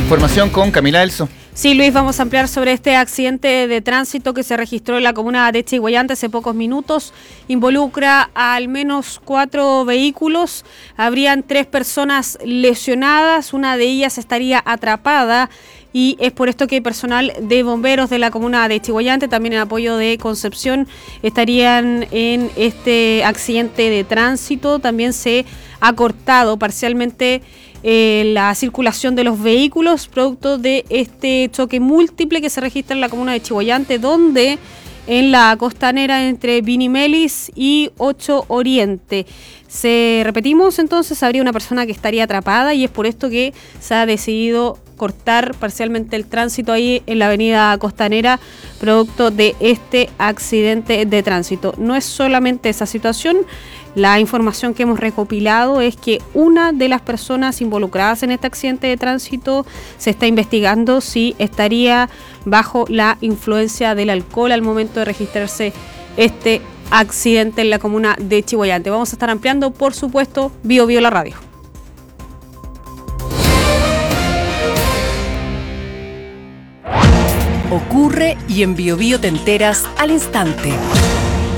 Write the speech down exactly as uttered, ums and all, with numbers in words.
Información con Camila Elso. Sí, Luis, vamos a ampliar sobre este accidente de tránsito que se registró en la comuna de Chiguayante hace pocos minutos. Involucra a al menos cuatro vehículos. Habrían tres personas lesionadas, una de ellas estaría atrapada y es por esto que personal de bomberos de la comuna de Chiguayante, también en apoyo de Concepción, estarían en este accidente de tránsito. También se ha cortado parcialmente Eh, la circulación de los vehículos producto de este choque múltiple que se registra en la comuna de Chiguayante, donde en la costanera entre Vinimelis y ocho Oriente. Se repetimos entonces, habría una persona que estaría atrapada y es por esto que se ha decidido cortar parcialmente el tránsito ahí en la avenida Costanera, producto de este accidente de tránsito. No es solamente esa situación. La información que hemos recopilado es que una de las personas involucradas en este accidente de tránsito se está investigando si estaría bajo la influencia del alcohol al momento de registrarse este accidente en la comuna de Chiguayante. Vamos a estar ampliando, por supuesto, Bio Bio la radio. Ocurre y en Bio Bio te enteras al instante.